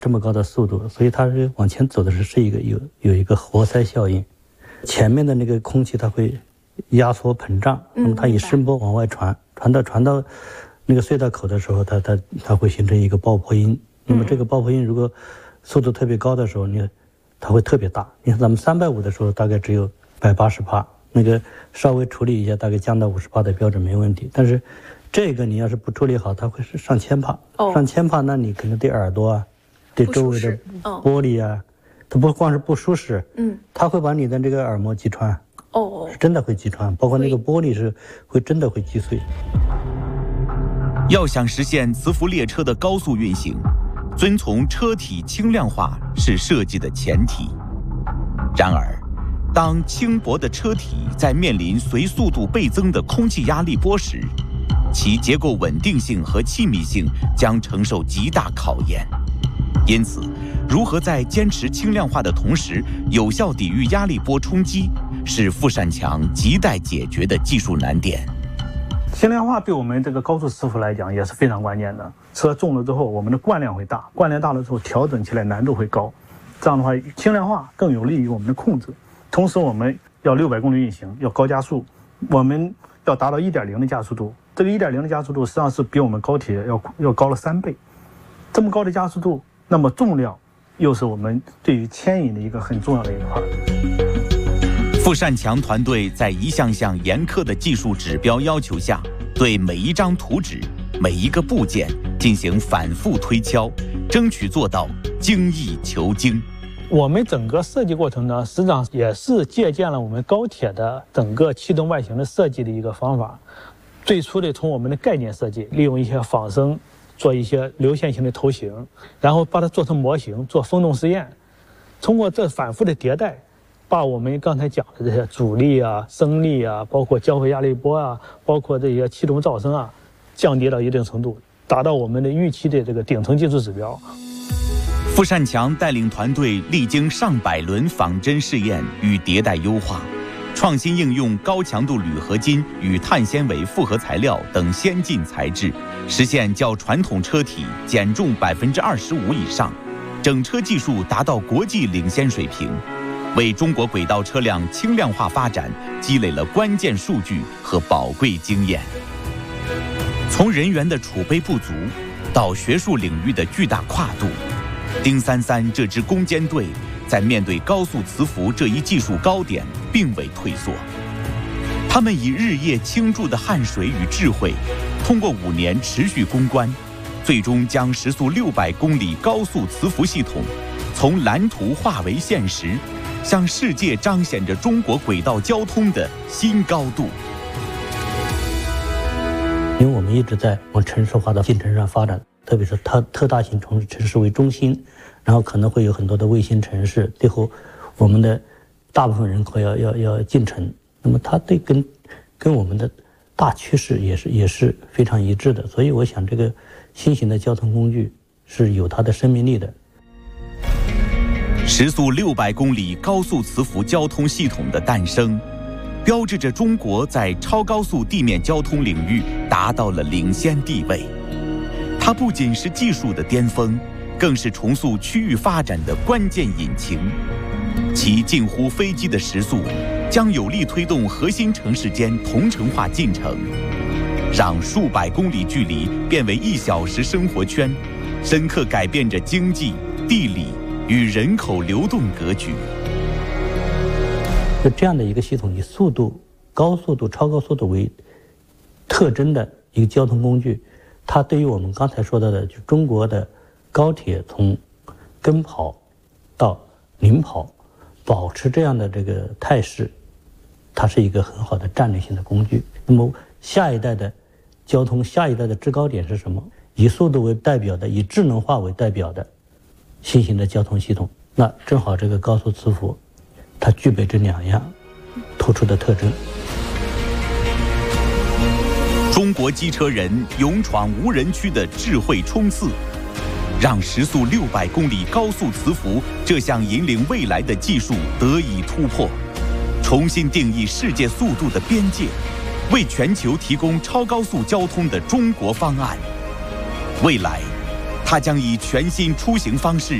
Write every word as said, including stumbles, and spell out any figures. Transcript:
这么高的速度，所以它是往前走的时候是一个有有一个活塞效应，前面的那个空气它会压缩膨胀，那么它以声波往外传，传到传到那个隧道口的时候，它它它会形成一个爆破音。那么这个爆破音如果速度特别高的时候，你它会特别大。你看咱们三百五的时候大概只有百八十帕，那个稍微处理一下，大概降到五十帕的标准没问题。但是这个你要是不处理好，它会是上千帕，哦、上千帕，那你可能对耳朵啊，对周围的玻璃啊，它不光是不舒适，嗯，它会把你的这个耳膜击穿，哦，是真的会击穿，包括那个玻璃是会真的会击碎。 要想实现磁浮列车的高速运行，遵从车体轻量化是设计的前提。然而，当轻薄的车体在面临随速度倍增的空气压力波时，其结构稳定性和气密性将承受极大考验。因此，如何在坚持轻量化的同时，有效抵御压力波冲击，是傅善强亟待解决的技术难点。 轻量化对我们这个高速磁浮来讲也是非常关键的。车重了之后，我们的惯量会大，惯量大了之后，调整起来难度会高。这样的话，轻量化更有利于我们的控制。同时，我们要六百公里运行，要高加速，我们要达到一点零的加速度。这个一点零的加速度实际上是比我们高铁要要高了三倍。这么高的加速度，那么重量又是我们对于牵引的一个很重要的一块。 傅善强团队在一项项严苛的技术指标要求下，对每一张图纸、每一个部件进行反复推敲，争取做到精益求精。 我们整个设计过程呢，实际上也是借鉴了我们高铁的整个气动外形的设计的一个方法。最初的从我们的概念设计，利用一些仿生做一些流线型的头型，然后把它做成模型，做风洞实验。通过这反复的迭代，把我们刚才讲的这些阻力啊、升力啊，包括交会压力波啊，包括这些气动噪声啊，降低到一定程度，达到我们的预期的这个顶层技术指标。 傅善强带领团队历经上百轮仿真试验与迭代优化，创新应用高强度铝合金与碳纤维复合材料等先进材质，实现较传统车体减重百分之二十五以上，整车技术达到国际领先水平，为中国轨道车辆轻量化发展积累了关键数据和宝贵经验。从人员的储备不足到学术领域的巨大跨度，丁三三这支攻坚队在面对高速磁浮这一技术高点并未退缩，他们以日夜倾注的汗水与智慧，通过五年持续攻关，最终将时速六百公里高速磁浮系统从蓝图化为现实，向世界彰显着中国轨道交通的新高度。 因为我们一直在往城市化的进程上发展，特别是特特大型城市城市为中心，然后可能会有很多的卫星城市，最后我们的大部分人口要要要进城，那么它对跟跟我们的大趋势也是也是非常一致的，所以我想这个新型的交通工具是有它的生命力的。 时速六百公里高速磁浮交通系统的诞生，标志着中国在超高速地面交通领域达到了领先地位。它不仅是技术的巅峰，更是重塑区域发展的关键引擎。其近乎飞机的时速，将有力推动核心城市间同城化进程，让数百公里距离变为一小时生活圈，深刻改变着经济、地理与人口流动格局。 就这样的一个系统，以速度、高速度、超高速度为特征的一个交通工具，它对于我们刚才说到的，就中国的高铁从跟跑到领跑，保持这样的这个态势，它是一个很好的战略性的工具。那么下一代的交通，下一代的制高点是什么？以速度为代表的，以智能化为代表的新型的交通系统。那正好这个高速磁浮，它具备这两样突出的特征。 中国机车人勇闯无人区的智慧冲刺，让时速六百公里高速磁浮这项引领未来的技术得以突破，重新定义世界速度的边界，为全球提供超高速交通的中国方案。未来，它它将以全新出行方式